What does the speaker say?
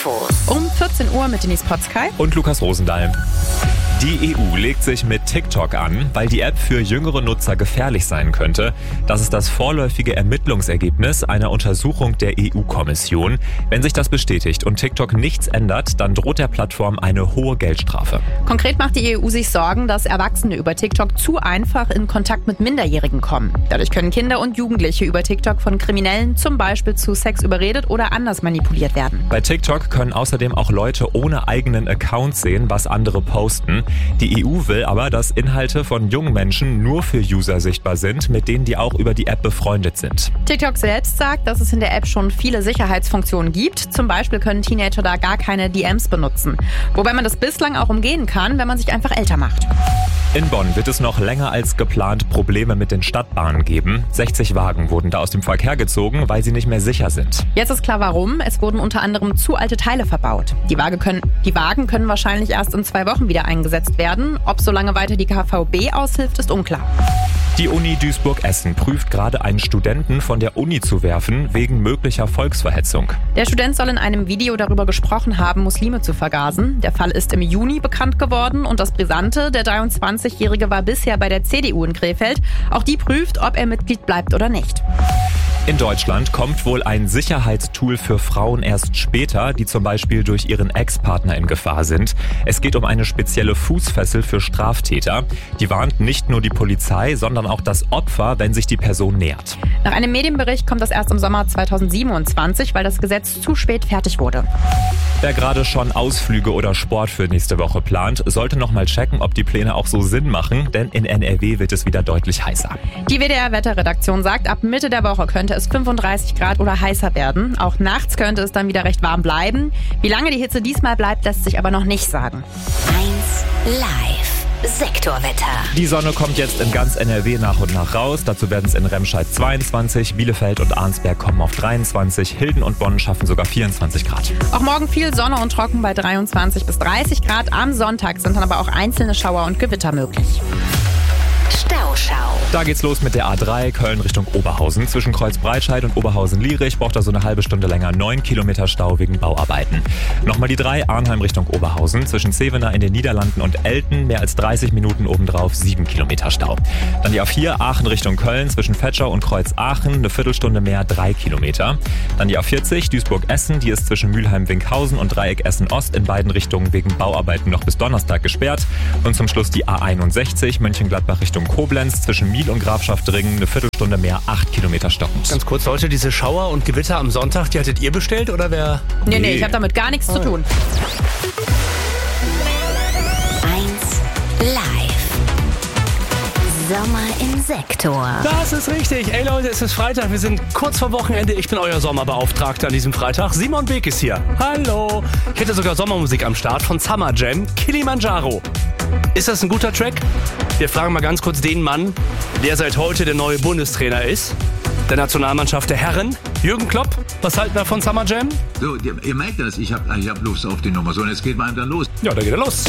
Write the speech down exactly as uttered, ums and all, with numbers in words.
Infos. Um vierzehn Uhr mit Denise Potzkei und Lukas Rosendahl. Die E U legt sich mit TikTok an, weil die App für jüngere Nutzer gefährlich sein könnte. Das ist das vorläufige Ermittlungsergebnis einer Untersuchung der E U-Kommission. Wenn sich das bestätigt und TikTok nichts ändert, dann droht der Plattform eine hohe Geldstrafe. Konkret macht die E U sich Sorgen, dass Erwachsene über TikTok zu einfach in Kontakt mit Minderjährigen kommen. Dadurch können Kinder und Jugendliche über TikTok von Kriminellen zum Beispiel zu Sex überredet oder anders manipuliert werden. Bei TikTok können außerdem auch Leute ohne eigenen Account sehen, was andere posten. Die E U will aber, dass Inhalte von jungen Menschen nur für User sichtbar sind, mit denen die auch über die App befreundet sind. TikTok selbst sagt, dass es in der App schon viele Sicherheitsfunktionen gibt. Zum Beispiel können Teenager da gar keine D Ms benutzen. Wobei man das bislang auch umgehen kann, wenn man sich einfach älter macht. In Bonn wird es noch länger als geplant Probleme mit den Stadtbahnen geben. sechzig Wagen wurden da aus dem Verkehr gezogen, weil sie nicht mehr sicher sind. Jetzt ist klar warum. Es wurden unter anderem zu alte Teile verbaut. Die, Waage können, die Wagen können wahrscheinlich erst in zwei Wochen wieder eingesetzt werden. Ob so lange weiter die K V B aushilft, ist unklar. Die Uni Duisburg-Essen prüft gerade einen Studenten von der Uni zu werfen, wegen möglicher Volksverhetzung. Der Student soll in einem Video darüber gesprochen haben, Muslime zu vergasen. Der Fall ist im Juni bekannt geworden und das Brisante, der dreiundzwanzigjährige war bisher bei der C D U in Krefeld. Auch die prüft, ob er Mitglied bleibt oder nicht. In Deutschland kommt wohl ein Sicherheitstool für Frauen erst später, die zum Beispiel durch ihren Ex-Partner in Gefahr sind. Es geht um eine spezielle Fußfessel für Straftäter. Die warnt nicht nur die Polizei, sondern auch das Opfer, wenn sich die Person nähert. Nach einem Medienbericht kommt das erst im Sommer zweitausendsiebenundzwanzig, weil das Gesetz zu spät fertig wurde. Wer gerade schon Ausflüge oder Sport für nächste Woche plant, sollte noch mal checken, ob die Pläne auch so Sinn machen, denn in N R W wird es wieder deutlich heißer. Die W D R-Wetterredaktion sagt, ab Mitte der Woche könnte es fünfunddreißig Grad oder heißer werden. Auch nachts könnte es dann wieder recht warm bleiben. Wie lange die Hitze diesmal bleibt, lässt sich aber noch nicht sagen. eins Live. Sektorwetter. Die Sonne kommt jetzt in ganz N R W nach und nach raus. Dazu werden es in Remscheid zweiundzwanzig, Bielefeld und Arnsberg kommen auf dreiundzwanzig, Hilden und Bonn schaffen sogar vierundzwanzig Grad. Auch morgen viel Sonne und trocken bei dreiundzwanzig bis dreißig Grad. Am Sonntag sind dann aber auch einzelne Schauer und Gewitter möglich. Stauschau. Da geht's los mit der A drei Köln Richtung Oberhausen. Zwischen Kreuzbreitscheid und Oberhausen-Lierich braucht er so eine halbe Stunde länger. neun Kilometer Stau wegen Bauarbeiten. Nochmal die drei Arnheim Richtung Oberhausen. Zwischen Zevenaar in den Niederlanden und Elten mehr als dreißig Minuten obendrauf, sieben Kilometer Stau. Dann die A vier Aachen Richtung Köln. Zwischen Vetschau und Kreuz-Aachen eine Viertelstunde mehr, drei Kilometer. Dann die A vierzig Duisburg-Essen. Die ist zwischen Mülheim-Winkhausen und Dreieck Essen-Ost in beiden Richtungen wegen Bauarbeiten noch bis Donnerstag gesperrt. Und zum Schluss die A einundsechzig Mönchengladbach Richtung Koblenz. Zwischen Miel und Grafschaft Ringen eine Viertelstunde mehr, acht Kilometer stockend. Ganz kurz, Leute, diese Schauer und Gewitter am Sonntag, die hattet ihr bestellt oder wer? Nee, nee, ich habe damit gar nichts oh. zu tun. eins Live. Sommer im Sektor. Das ist richtig. Ey Leute, es ist Freitag. Wir sind kurz vor Wochenende. Ich bin euer Sommerbeauftragter an diesem Freitag. Simon Beek ist hier. Hallo. Ich hätte sogar Sommermusik am Start von Summer Jam, Kilimanjaro. Ist das ein guter Track? Wir fragen mal ganz kurz den Mann, der seit heute der neue Bundestrainer ist. Der Nationalmannschaft der Herren, Jürgen Klopp. Was halten wir von Summer Jam? So, ihr, ihr merkt das, ich habe ich hab Lust auf die Nummer. So, und jetzt geht man dann los. Ja, da geht er los.